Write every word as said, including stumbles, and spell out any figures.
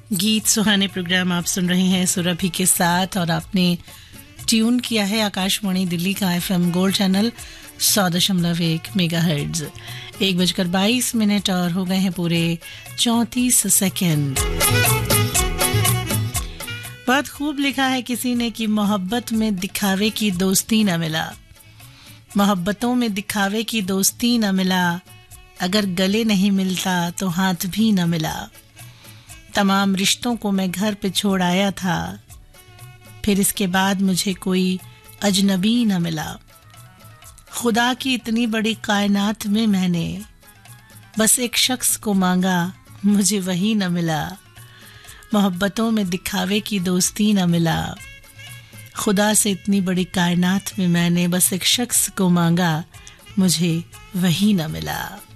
गीत सुहाने प्रोग्राम आप सुन रहे हैं सुरभि के साथ और आपने ट्यून किया है आकाशवाणी दिल्ली का एफएम गोल्ड चैनल सौ दशमलव एक मेगाहर्ट्ज। एक बजकर बाईस मिनट और हो गए हैं पूरे चौंतीस सेकंड। बहुत खूब लिखा है किसी ने कि मोहब्बत में दिखावे की दोस्ती न मिला, मोहब्बतों में दिखावे की दोस्ती न मिला, अगर गले नहीं मिलता तो हाथ भी न मिला। तमाम रिश्तों को मैं घर पे छोड़ आया था, फिर इसके बाद मुझे कोई अजनबी न मिला। खुदा की इतनी बड़ी कायनात में मैंने बस एक शख्स को मांगा, मुझे वही न मिला। मोहब्बतों में दिखावे की दोस्ती न मिला, खुदा से इतनी बड़ी कायनात में मैंने बस एक शख्स को मांगा, मुझे वही न मिला।